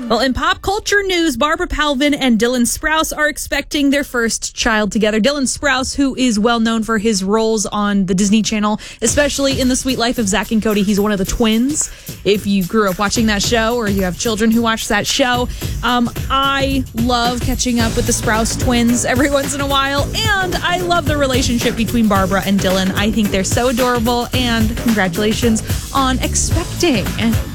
Well, in pop culture news, Barbara Palvin and Dylan Sprouse are expecting their first child together. Dylan Sprouse, who is well known for his roles on the Disney Channel, especially in The Sweet Life of Zack and Cody. He's one of the twins. If you grew up watching that show or you have children who watch that show, I love catching up with the Sprouse twins every once in a while, and I love the relationship between Barbara and Dylan. I think they're so adorable, and congratulations on expecting.